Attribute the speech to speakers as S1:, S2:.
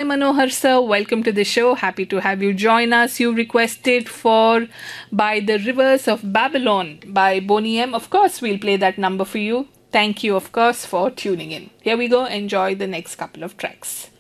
S1: Manohar sir, welcome to the show. Happy to have you join us. You requested for By the Rivers of Babylon by Boney M. Of course, we'll play that number for you. Thank you, of course, for tuning in. Here we go. Enjoy the next couple of tracks.